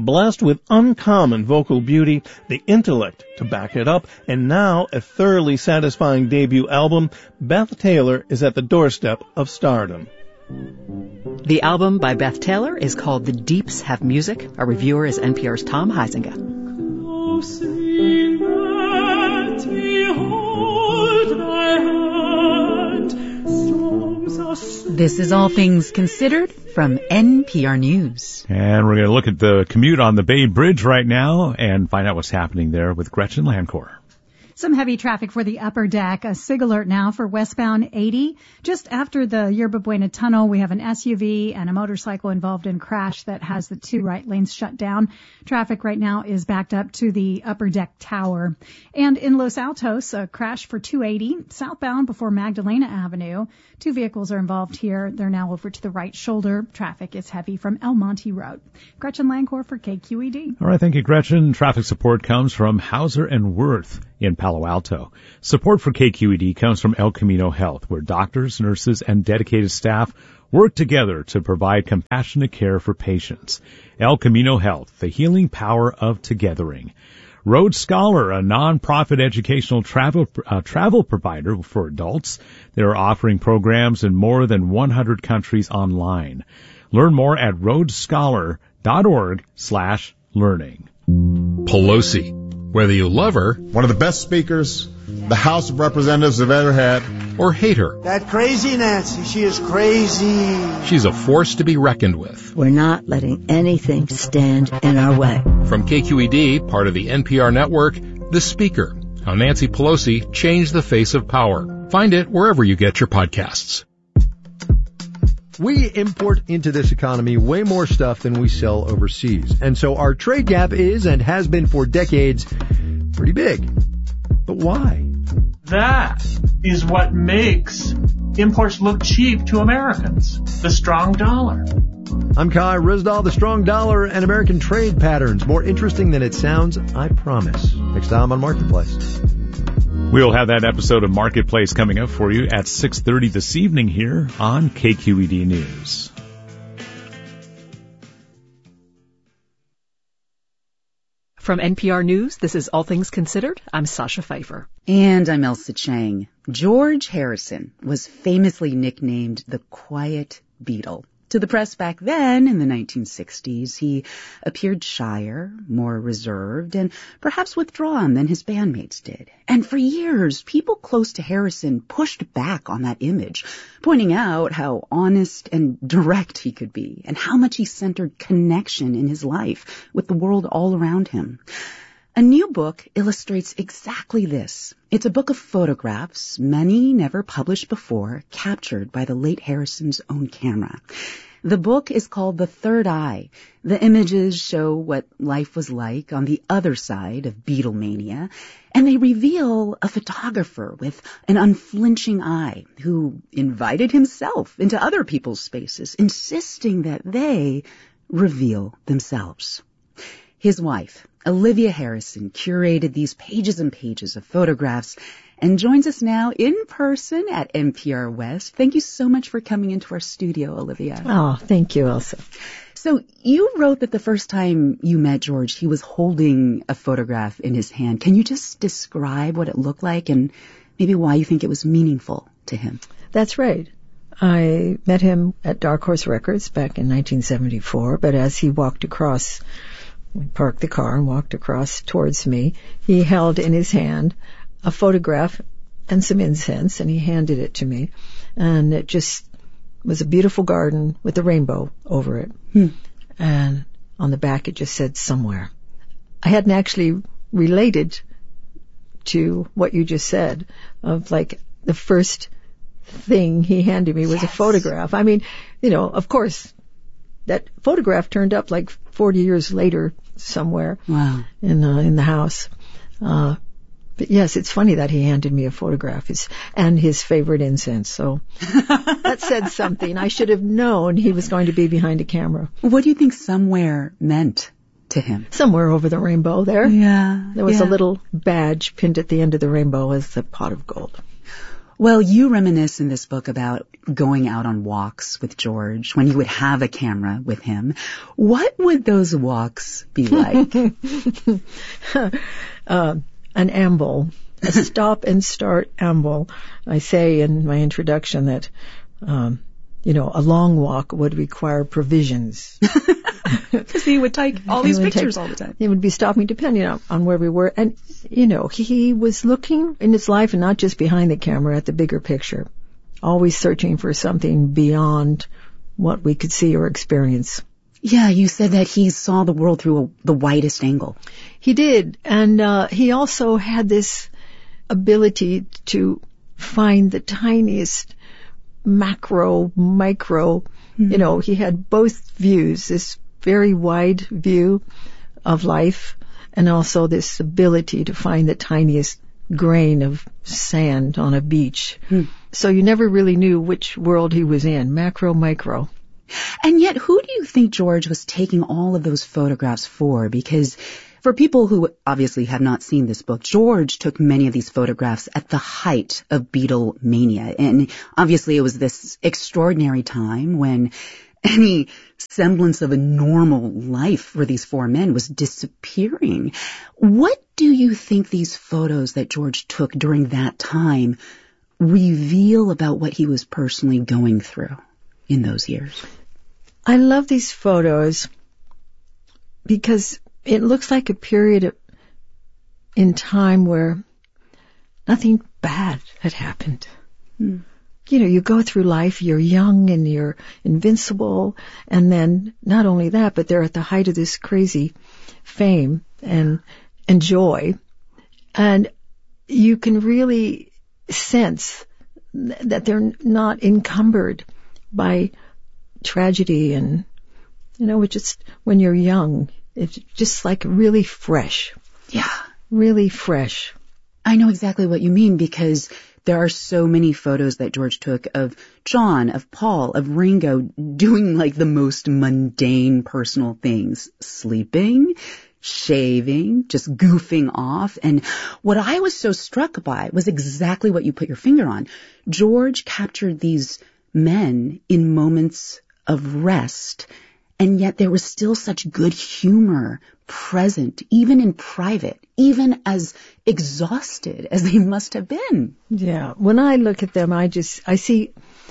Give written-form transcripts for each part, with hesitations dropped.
blessed with uncommon vocal beauty, the intellect to back it up, and now a thoroughly satisfying debut album, Beth Taylor is at the doorstep of stardom. The album by Beth Taylor is called The Deeps Have Music. Our reviewer is NPR's Tom Huizinga. This is All Things Considered from NPR News. And we're going to look at the commute on the Bay Bridge right now and find out what's happening there with Gretchen Lancourt. Some heavy traffic for the upper deck. A SIG alert now for westbound 80. Just after the Yerba Buena Tunnel, we have an SUV and a motorcycle involved in a crash that has the two right lanes shut down. Traffic right now is backed up to the upper deck tower. And in Los Altos, a crash for 280 southbound before Magdalena Avenue. Two vehicles are involved here. They're now over to the right shoulder. Traffic is heavy from El Monte Road. Gretchen Lancourt for KQED. All right, thank you, Gretchen. Traffic support comes from Hauser and Wirth in Palo Alto. Support for KQED comes from El Camino Health, where doctors, nurses, and dedicated staff work together to provide compassionate care for patients. El Camino Health, the healing power of togethering. Road Scholar, a non-profit educational travel provider for adults. They're offering programs in more than 100 countries online. Learn more at roadscholar.org/learning. Pelosi. Whether you love her, one of the best speakers the House of Representatives have ever had, or hate her, that crazy Nancy, she is crazy. She's a force to be reckoned with. We're not letting anything stand in our way. From KQED, part of the NPR network, The Speaker, how Nancy Pelosi changed the face of power. Find it wherever you get your podcasts. We import into this economy way more stuff than we sell overseas. And so our trade gap is and has been for decades pretty big. But why? That is what makes imports look cheap to Americans. The strong dollar. I'm Kai Risdahl. The strong dollar and American trade patterns. More interesting than it sounds, I promise. Next time on Marketplace. We'll have that episode of Marketplace coming up for you at 6:30 this evening here on KQED News. From NPR News, this is All Things Considered. I'm Sasha Pfeiffer. And I'm Elsa Chang. George Harrison was famously nicknamed the Quiet Beatle. To the press back then, in the 1960s, he appeared shyer, more reserved, and perhaps withdrawn than his bandmates did. And for years, people close to Harrison pushed back on that image, pointing out how honest and direct he could be, and how much he centered connection in his life with the world all around him. A new book illustrates exactly this. It's a book of photographs, many never published before, captured by the late Harrison's own camera. The book is called The Third Eye. The images show what life was like on the other side of Beatlemania, and they reveal a photographer with an unflinching eye who invited himself into other people's spaces, insisting that they reveal themselves. His wife, Olivia Harrison, curated these pages and pages of photographs and joins us now in person at NPR West. Thank you so much for coming into our studio, Olivia. Oh, thank you, Elsa. So you wrote that the first time you met George, he was holding a photograph in his hand. Can you just describe what it looked like and maybe why you think it was meaningful to him? That's right. I met him at Dark Horse Records back in 1974, but as he walked across, we parked the car and walked across towards me, he held in his hand a photograph and some incense, and he handed it to me. And it just was a beautiful garden with a rainbow over it. And on the back it just said somewhere. I hadn't actually related to what you just said, of like the first thing he handed me was a photograph. I mean, you know, of course, that photograph turned up like 40 years later somewhere. Wow. In the house. But yes, it's funny that he handed me a photograph and his favorite incense. So that said something. I should have known he was going to be behind a camera. What do you think somewhere meant to him? Somewhere over the rainbow there. Yeah. There was a little badge pinned at the end of the rainbow as the pot of gold. Well, you reminisce in this book about going out on walks with George, when you would have a camera with him, what would those walks be like? An amble, a stop and start amble. I say in my introduction that, a long walk would require provisions. Because he would take all these pictures all the time. He would be stopping depending on where we were. And, he was looking in his life and not just behind the camera at the bigger picture, always searching for something beyond what we could see or experience. Yeah, you said that he saw the world through the widest angle. He did. And he also had this ability to find the tiniest macro, micro. He had both views, this very wide view of life and also this ability to find the tiniest grain of sand on a beach. So you never really knew which world he was in, macro, micro. And yet, who do you think George was taking all of those photographs for? Because for people who obviously have not seen this book, George took many of these photographs at the height of Beatlemania. And obviously it was this extraordinary time when any semblance of a normal life for these four men was disappearing. What do you think these photos that George took during that time reveal about what he was personally going through in those years? I love these photos because it looks like a period in time where nothing bad had happened. You go through life, you're young and you're invincible, and then not only that, but they're at the height of this crazy fame and joy, and you can really sense that they're not encumbered by tragedy, and it's just when you're young, it's just like really fresh. Yeah. Really fresh. I know exactly what you mean, because there are so many photos that George took of John, of Paul, of Ringo doing like the most mundane personal things, sleeping, shaving, just goofing off. And what I was so struck by was exactly what you put your finger on. George captured these men in moments of rest, and yet there was still such good humor present, even in private, even as exhausted as they must have been. Yeah. When I look at them, I see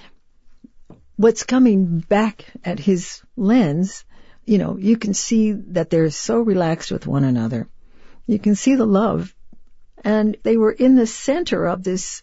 what's coming back at his lens. You can see that they're so relaxed with one another. You can see the love. And they were in the center of this,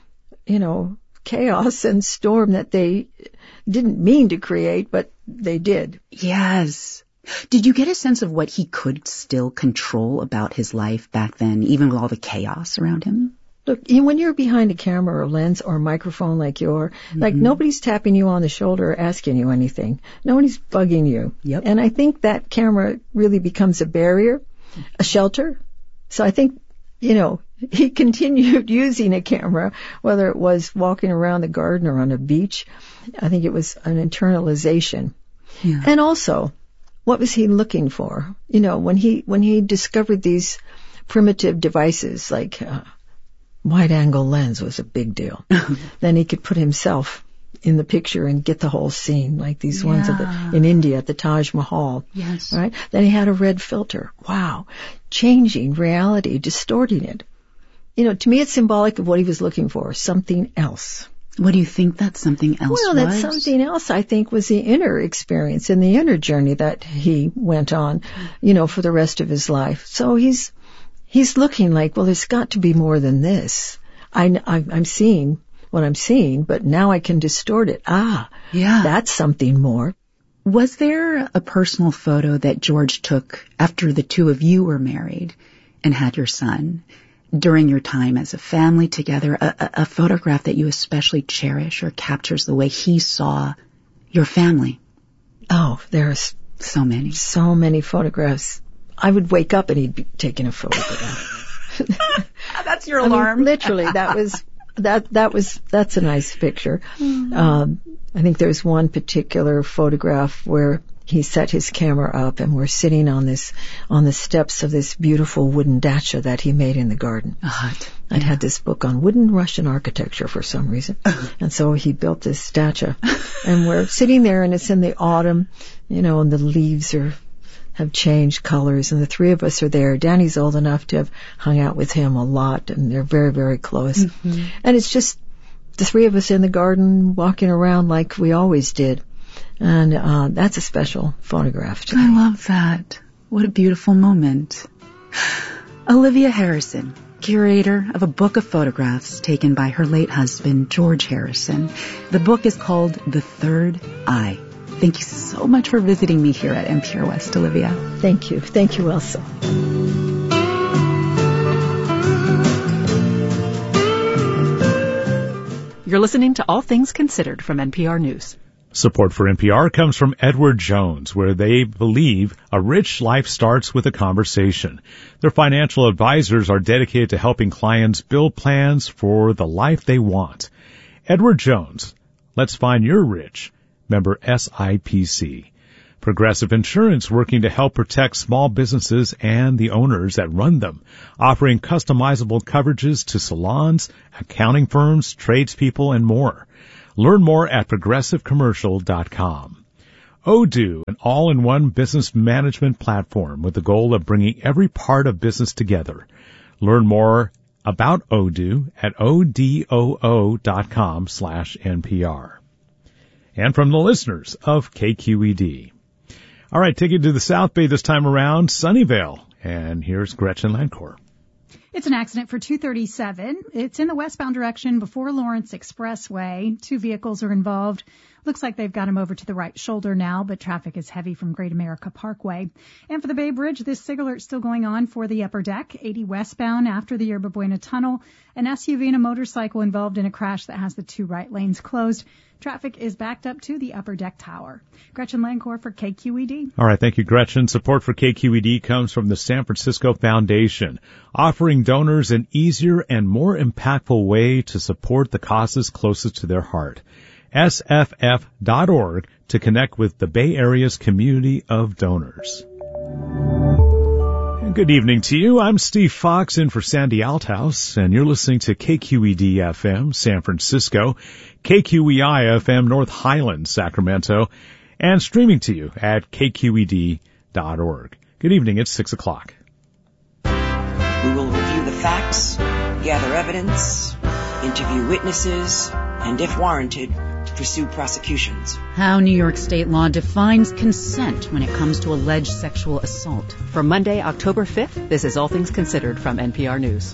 chaos and storm that they didn't mean to create, but they did. Yes. Did you get a sense of what he could still control about his life back then, even with all the chaos around him? Look, when you're behind a camera or a lens or a microphone like like nobody's tapping you on the shoulder or asking you anything. Nobody's bugging you. Yep. And I think that camera really becomes a barrier, a shelter. So I think, he continued using a camera, whether it was walking around the garden or on a beach. I think it was an internalization. Yeah. And also, what was he looking for? When he discovered these primitive devices like wide-angle lens was a big deal. Then he could put himself in the picture and get the whole scene, like these ones in India at the Taj Mahal. Yes. Right? Then he had a red filter. Wow. Changing reality, distorting it. To me it's symbolic of what he was looking for, something else. What do you think that something else was? Well, that something else, I think, was the inner experience and the inner journey that he went on, for the rest of his life. So he's looking like, well, there's got to be more than this. I'm seeing what I'm seeing, but now I can distort it. Yeah. That's something more. Was there a personal photo that George took after the two of you were married and had your son, during your time as a family together, a photograph that you especially cherish or captures the way he saw your family? Oh, there's so many photographs. I would wake up and he'd be taking a photograph. That's your alarm. Literally, that's a nice picture. I think there's one particular photograph where he set his camera up, and we're sitting on the steps of this beautiful wooden dacha that he made in the garden. I'd had this book on wooden Russian architecture for some reason. And so he built this dacha. And we're sitting there, and it's in the autumn, and the leaves have changed colors, and the three of us are there. Danny's old enough to have hung out with him a lot, and they're very, very close. Mm-hmm. And it's just the three of us in the garden walking around like we always did. And that's a special photograph to me. I love that. What a beautiful moment. Olivia Harrison, curator of a book of photographs taken by her late husband, George Harrison. The book is called The Third Eye. Thank you so much for visiting me here at NPR West, Olivia. Thank you. Thank you, Elsa. You're listening to All Things Considered from NPR News. Support for NPR comes from Edward Jones, where they believe a rich life starts with a conversation. Their financial advisors are dedicated to helping clients build plans for the life they want. Edward Jones, let's find your rich. Member SIPC. Progressive Insurance, working to help protect small businesses and the owners that run them, offering customizable coverages to salons, accounting firms, tradespeople, and more. Learn more at progressivecommercial.com. Odoo, an all-in-one business management platform with the goal of bringing every part of business together. Learn more about Odoo at odoo.com/NPR. And from the listeners of KQED. All right, take it to the South Bay this time around, Sunnyvale. And here's Gretchen Lancourt. It's an accident for 237. It's in the westbound direction before Lawrence Expressway. Two vehicles are involved. Looks like they've got him over to the right shoulder now, but traffic is heavy from Great America Parkway. And for the Bay Bridge, this SIG alert still going on for the upper deck, 80 westbound after the Yerba Buena Tunnel. An SUV and a motorcycle involved in a crash that has the two right lanes closed. Traffic is backed up to the upper deck tower. Gretchen Lancourt for KQED. All right, thank you, Gretchen. Support for KQED comes from the San Francisco Foundation, offering donors an easier and more impactful way to support the causes closest to their heart. SFF.org to connect with the Bay Area's community of donors. Good evening to you. I'm Steve Fox in for Sandy Althouse, and you're listening to KQED-FM San Francisco, KQEI-FM North Highlands, Sacramento, and streaming to you at kqed.org. Good evening. It's 6 o'clock. We will review the facts, gather evidence, interview witnesses, and if warranted, pursue prosecutions. How New York state law defines consent when it comes to alleged sexual assault. For Monday, October 5th, this is All Things Considered from NPR News.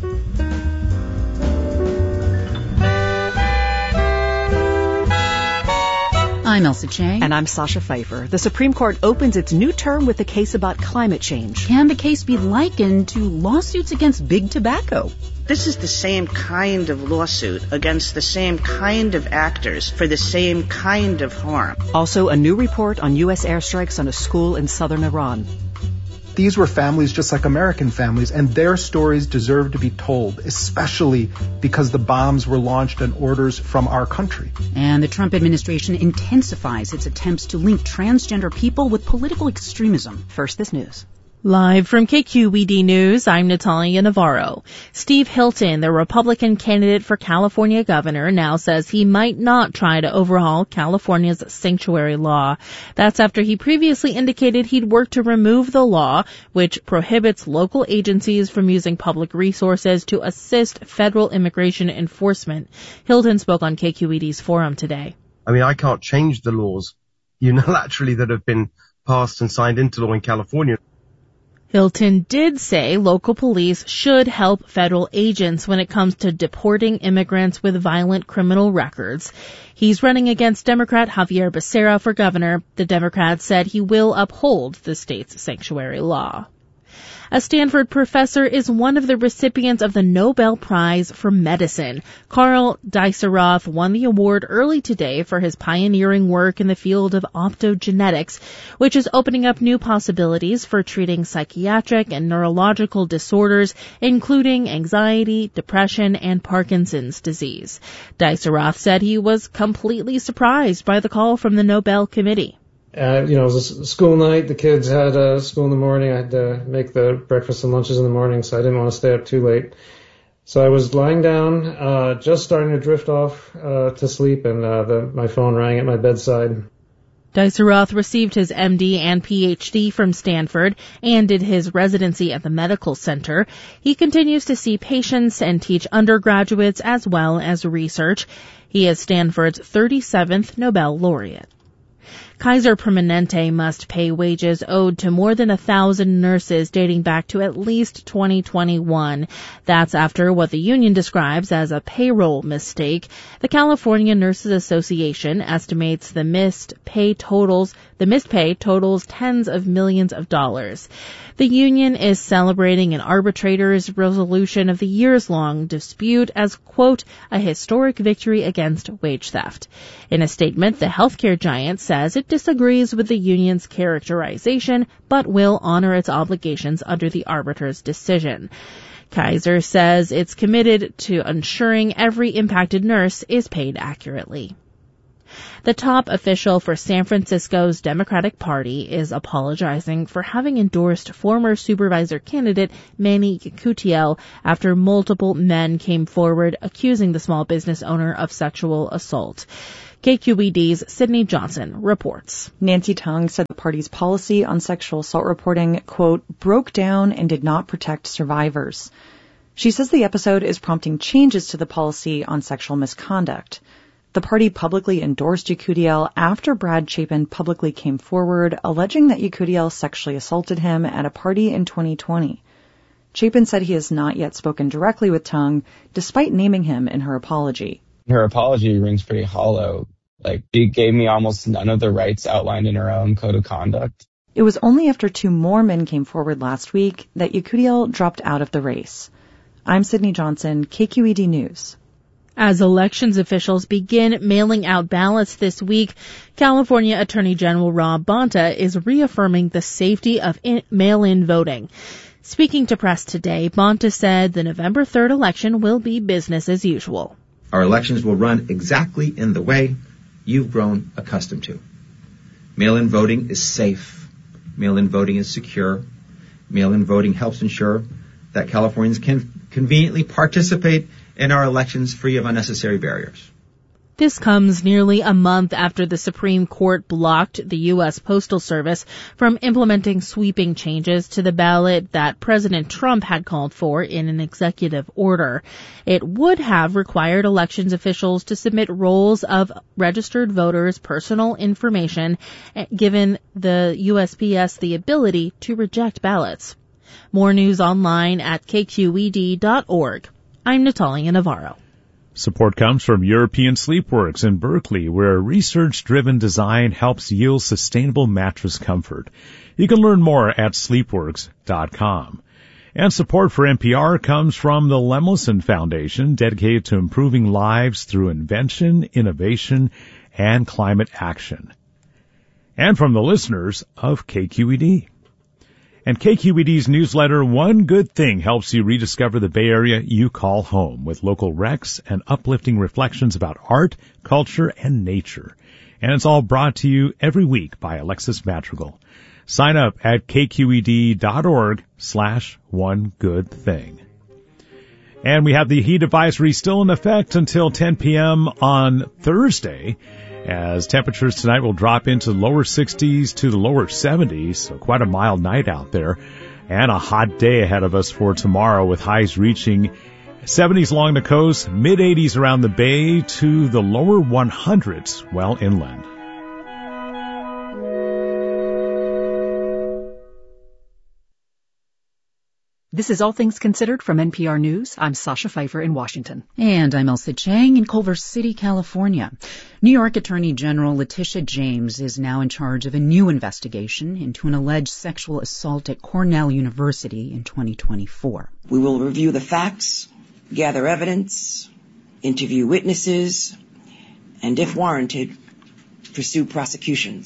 I'm Elsa Chang. And I'm Sasha Pfeiffer. The Supreme Court opens its new term with a case about climate change. Can the case be likened to lawsuits against big tobacco? This is the same kind of lawsuit against the same kind of actors for the same kind of harm. Also, a new report on U.S. airstrikes on a school in southern Iran. These were families just like American families, and their stories deserve to be told, especially because the bombs were launched on orders from our country. And the Trump administration intensifies its attempts to link transgender people with political extremism. First, this news. Live from KQED News, I'm Natalia Navarro. Steve Hilton, the Republican candidate for California governor, now says he might not try to overhaul California's sanctuary law. That's after he previously indicated he'd work to remove the law, which prohibits local agencies from using public resources to assist federal immigration enforcement. Hilton spoke on KQED's Forum today. I mean, I can't change the laws unilaterally that have been passed and signed into law in California. Hilton did say local police should help federal agents when it comes to deporting immigrants with violent criminal records. He's running against Democrat Javier Becerra for governor. The Democrat said he will uphold the state's sanctuary law. A Stanford professor is one of the recipients of the Nobel Prize for Medicine. Karl Daiseroth won the award early today for his pioneering work in the field of optogenetics, which is opening up new possibilities for treating psychiatric and neurological disorders, including anxiety, depression, and Parkinson's disease. Daiseroth said he was completely surprised by the call from the Nobel Committee. It was a school night. The kids had school in the morning. I had to make the breakfast and lunches in the morning, so I didn't want to stay up too late. So I was lying down, just starting to drift off to sleep, and my phone rang at my bedside. Diceroth received his MD and PhD from Stanford and did his residency at the medical center. He continues to see patients and teach undergraduates as well as research. He is Stanford's 37th Nobel laureate. Kaiser Permanente must pay wages owed to more than 1,000 nurses dating back to at least 2021. That's after what the union describes as a payroll mistake. The California Nurses Association estimates the missed pay totals tens of millions of dollars. The union is celebrating an arbitrator's resolution of the years-long dispute as, quote, a historic victory against wage theft. In a statement, the healthcare giant says it disagrees with the union's characterization, but will honor its obligations under the arbitrator's decision. Kaiser says it's committed to ensuring every impacted nurse is paid accurately. The top official for San Francisco's Democratic Party is apologizing for having endorsed former supervisor candidate Manny Yekutiel after multiple men came forward accusing the small business owner of sexual assault. KQED's Sydney Johnson reports. Nancy Tung said the party's policy on sexual assault reporting, quote, broke down and did not protect survivors. She says the episode is prompting changes to the policy on sexual misconduct. The party publicly endorsed Yekutiel after Brad Chapin publicly came forward, alleging that Yekutiel sexually assaulted him at a party in 2020. Chapin said he has not yet spoken directly with Tung, despite naming him in her apology. Her apology rings pretty hollow. She gave me almost none of the rights outlined in her own code of conduct. It was only after 2 more men came forward last week that Yekutiel dropped out of the race. I'm Sydney Johnson, KQED News. As elections officials begin mailing out ballots this week, California Attorney General Rob Bonta is reaffirming the safety of mail-in voting. Speaking to press today, Bonta said the November 3rd election will be business as usual. Our elections will run exactly in the way you've grown accustomed to. Mail-in voting is safe. Mail-in voting is secure. Mail-in voting helps ensure that Californians can conveniently participate in our elections free of unnecessary barriers. This comes nearly a month after the Supreme Court blocked the U.S. Postal Service from implementing sweeping changes to the ballot that President Trump had called for in an executive order. It would have required elections officials to submit rolls of registered voters' personal information, given the USPS the ability to reject ballots. More news online at kqed.org. I'm Natalia Navarro. Support comes from European Sleepworks in Berkeley, where research-driven design helps yield sustainable mattress comfort. You can learn more at sleepworks.com. And support for NPR comes from the Lemelson Foundation, dedicated to improving lives through invention, innovation, and climate action. And from the listeners of KQED. And KQED's newsletter, One Good Thing, helps you rediscover the Bay Area you call home with local recs and uplifting reflections about art, culture, and nature. And it's all brought to you every week by Alexis Madrigal. Sign up at kqed.org/onegoodthing. And we have the heat advisory still in effect until 10 p.m. on Thursday, as temperatures tonight will drop into the lower 60s to the lower 70s, so quite a mild night out there, and a hot day ahead of us for tomorrow with highs reaching 70s along the coast, mid-80s around the bay to the lower 100s well inland. This is All Things Considered from NPR News. I'm Sasha Pfeiffer in Washington. And I'm Elsa Chang in Culver City, California. New York Attorney General Letitia James is now in charge of a new investigation into an alleged sexual assault at Cornell University in 2024. We will review the facts, gather evidence, interview witnesses, and if warranted, pursue prosecutions.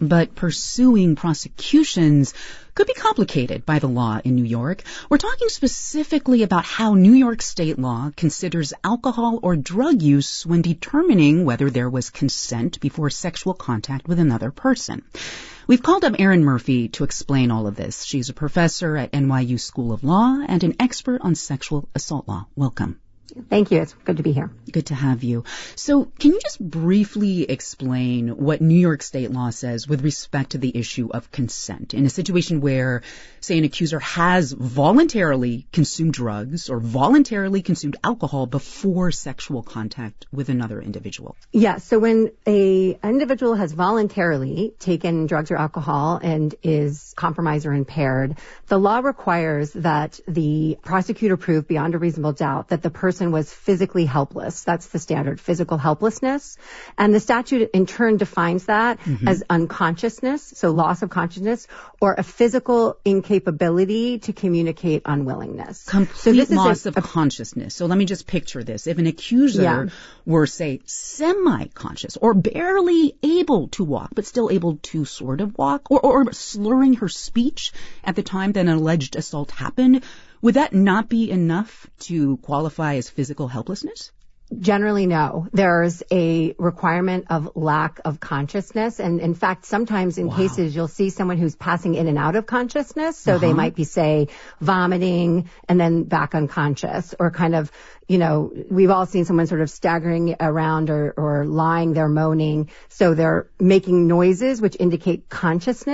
But pursuing prosecutions could be complicated by the law in New York. We're talking specifically about how New York state law considers alcohol or drug use when determining whether there was consent before sexual contact with another person. We've called up Erin Murphy to explain all of this. She's a professor at NYU School of Law and an expert on sexual assault law. Welcome. Thank you. It's good to be here. Good to have you. So can you just briefly explain what New York state law says with respect to the issue of consent in a situation where, say, an accuser has voluntarily consumed drugs or voluntarily consumed alcohol before sexual contact with another individual? Yeah. So when an individual has voluntarily taken drugs or alcohol and is compromised or impaired, the law requires that the prosecutor prove beyond a reasonable doubt that the person was physically helpless. That's the standard, physical helplessness. And the statute in turn defines that as unconsciousness, so loss of consciousness, or a physical incapability to communicate unwillingness. Complete loss of consciousness. So let me just picture this. If an accuser were, say, semi-conscious or barely able to walk, but still able to sort of walk, or slurring her speech at the time that an alleged assault happened, would that not be enough to qualify as physical helplessness? Generally, no. There's a requirement of lack of consciousness. And in fact, sometimes in cases, you'll see someone who's passing in and out of consciousness. So they might be, say, vomiting and then back unconscious, or kind of, you know, we've all seen someone sort of staggering around or lying there moaning. So they're making noises which indicate consciousness.